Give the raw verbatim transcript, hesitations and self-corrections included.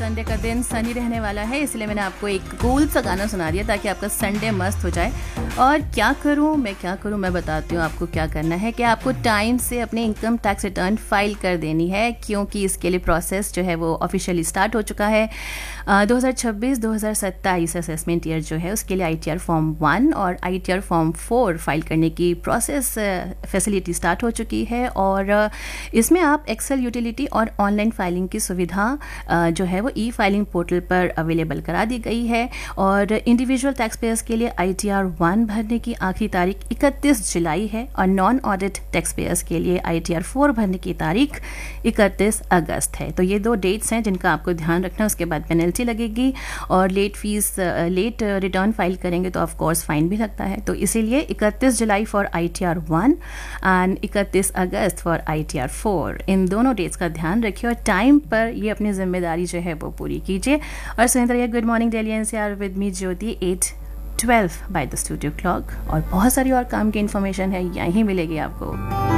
Sunday का दिन सनी रहने वाला है, इसलिए मैंने आपको एक कूल सा गाना सुना दिया ताकि आपका संडे मस्त हो जाए। और क्या करूं मैं क्या करूं मैं बताती हूँ आपको क्या करना है कि आपको टाइम से अपने इनकम टैक्स रिटर्न फाइल कर देनी है, क्योंकि इसके लिए प्रोसेस जो है वो ऑफिशियली स्टार्ट हो चुका है। दो हज़ार छब्बीस दो हज़ार सत्ताईस असेसमेंट ईयर जो है उसके लिए I T R form one और I T R form four file करने की प्रोसेस फैसिलिटी स्टार्ट हो चुकी है। और इसमें आप एक्सेल यूटिलिटी और ऑनलाइन फाइलिंग की सुविधा जो है वो ई फाइलिंग पोर्टल पर अवेलेबल करा दी गई है। और इंडिविजुअल टैक्स पेयर्स के लिए आई टी आर वन भरने की आखिरी तारीख इकतीस जुलाई है और नॉन ऑडिट टैक्स पेयर्स के लिए आई टी आर फोर भरने की तारीख इकतीस अगस्त है। तो ये दो डेट्स हैं जिनका आपको ध्यान रखना है। उसके बाद पेनल्टी लगेगी और late fees late return file करेंगे तो ऑफ कोर्स फाइन भी लगता है। तो इसीलिए इकतीस जुलाई for I T R one and इकतीस अगस्त for I T R four, इन दोनों डेट्स का ध्यान रखिए और टाइम पर ये अपनी जिम्मेदारी जो है वो पूरी कीजिए। और सुनिए रहिए good morning Delhi N C R with me Jyoti eight twelve by the studio clock. और बहुत सारी और काम की इन्फॉर्मेशन है यहीं मिलेगी आपको।